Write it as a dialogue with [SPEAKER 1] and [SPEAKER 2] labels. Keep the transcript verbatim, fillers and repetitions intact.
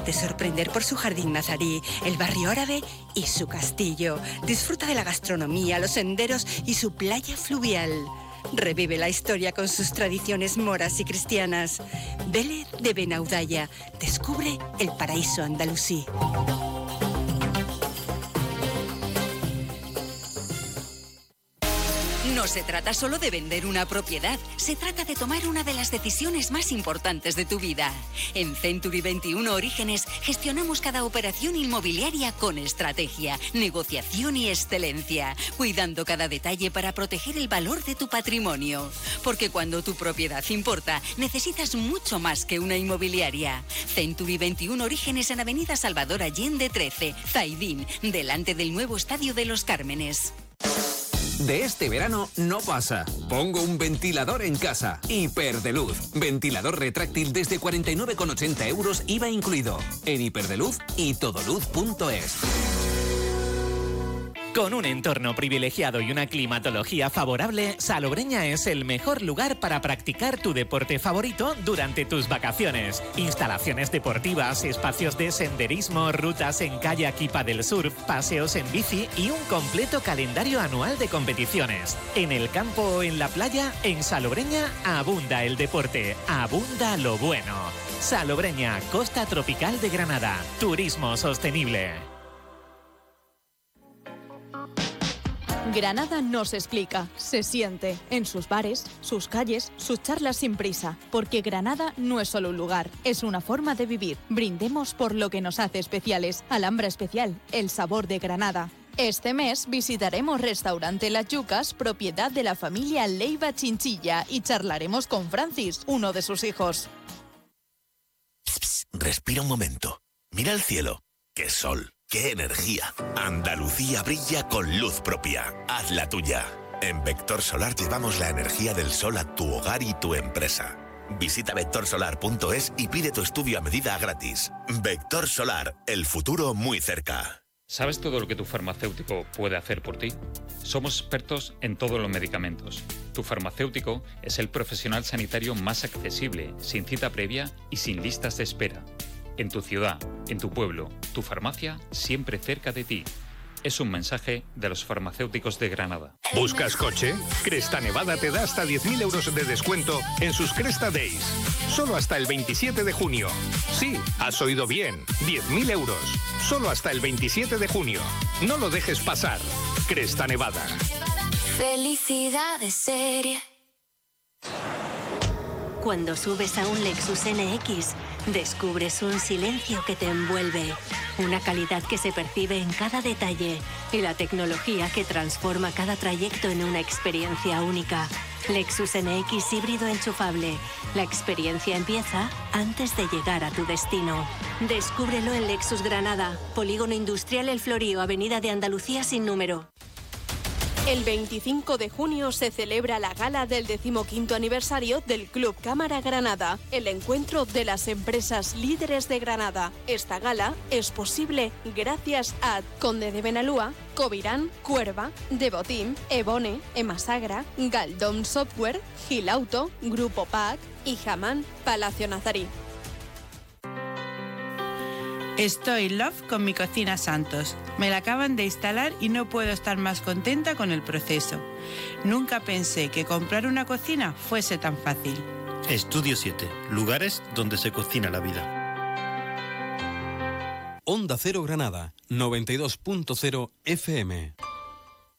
[SPEAKER 1] Déjate sorprender por su jardín nazarí, el barrio árabe y su castillo. Disfruta de la gastronomía, los senderos y su playa fluvial. Revive la historia con sus tradiciones moras y cristianas. Vélez de Benaudalla. Descubre el paraíso andalusí.
[SPEAKER 2] No se trata solo de vender una propiedad, se trata de tomar una de las decisiones más importantes de tu vida. En Century veintiuno Orígenes gestionamos cada operación inmobiliaria con estrategia, negociación y excelencia, cuidando cada detalle para proteger el valor de tu patrimonio. Porque cuando tu propiedad importa, necesitas mucho más que una inmobiliaria. Century veintiuno Orígenes en Avenida Salvador Allende trece, Zaidín, delante del nuevo Estadio de los Cármenes.
[SPEAKER 3] De este verano no pasa. Pongo un ventilador en casa. Hiperdeluz. Ventilador retráctil desde cuarenta y nueve con ochenta euros, I V A incluido. En Hiperdeluz y todoluz punto es.
[SPEAKER 4] Con un entorno privilegiado y una climatología favorable, Salobreña es el mejor lugar para practicar tu deporte favorito durante tus vacaciones. Instalaciones deportivas, espacios de senderismo, rutas en kayak y paddle surf, paseos en bici y un completo calendario anual de competiciones. En el campo o en la playa, en Salobreña abunda el deporte, abunda lo bueno. Salobreña, costa tropical de Granada. Turismo sostenible.
[SPEAKER 5] Granada no se explica, se siente en sus bares, sus calles, sus charlas sin prisa, porque Granada no es solo un lugar, es una forma de vivir. Brindemos por lo que nos hace especiales. Alhambra Especial, el sabor de Granada. Este mes visitaremos Restaurante Las Yucas, propiedad de la familia Leiva Chinchilla, y charlaremos con Francis, uno de sus hijos.
[SPEAKER 6] Pss, pss, respira un momento. Mira el cielo. ¡Qué sol! ¡Qué energía! Andalucía brilla con luz propia. Haz la tuya. En Vector Solar llevamos la energía del sol a tu hogar y tu empresa. Visita vector solar punto es y pide tu estudio a medida gratis. Vector Solar, el futuro muy cerca.
[SPEAKER 7] ¿Sabes todo lo que tu farmacéutico puede hacer por ti? Somos expertos en todos los medicamentos. Tu farmacéutico es el profesional sanitario más accesible, sin cita previa y sin listas de espera. En tu ciudad, en tu pueblo, tu farmacia, siempre cerca de ti. Es un mensaje de los farmacéuticos de Granada.
[SPEAKER 8] ¿Buscas coche? Cresta Nevada te da hasta diez mil euros de descuento en sus Cresta Days. Solo hasta el veintisiete de junio. Sí, has oído bien. diez mil euros. Solo hasta el veintisiete de junio. No lo dejes pasar. Cresta Nevada.
[SPEAKER 9] Felicidad es seria. Cuando subes a un Lexus N X, descubres un silencio que te envuelve, una calidad que se percibe en cada detalle y la tecnología que transforma cada trayecto en una experiencia única. Lexus N X híbrido enchufable. La experiencia empieza antes de llegar a tu destino. Descúbrelo en Lexus Granada, Polígono Industrial El Florío, Avenida de Andalucía sin número.
[SPEAKER 5] El veinticinco de junio se celebra la gala del decimoquinto aniversario del Club Cámara Granada, el encuentro de las empresas líderes de Granada. Esta gala es posible gracias a Conde de Benalúa, Covirán, Cuerva, Devoteam, Ebone, Emasagra, Galdón Software, Gilauto, Grupo P A C y Jamán Palacio Nazarí.
[SPEAKER 10] Estoy love con mi cocina Santos. Me la acaban de instalar y no puedo estar más contenta con el proceso. Nunca pensé que comprar una cocina fuese tan fácil.
[SPEAKER 11] Estudio siete. Lugares donde se cocina la vida.
[SPEAKER 12] Onda Cero Granada, noventa y dos punto cero F M.